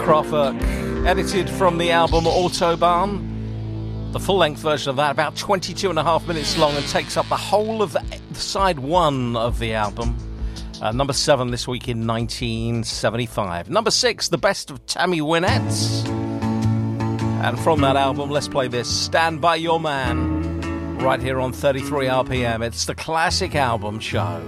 Kraftwerk, edited from the album Autobahn. The full-length version of that, about 22 and a half minutes long, and takes up the whole of the side one of the album. Number 7 this week in 1975. Number 6, The Best of Tammy Wynette. And from that album, let's play this, Stand By Your Man, right here on 33 RPM. It's the Classic Album Show.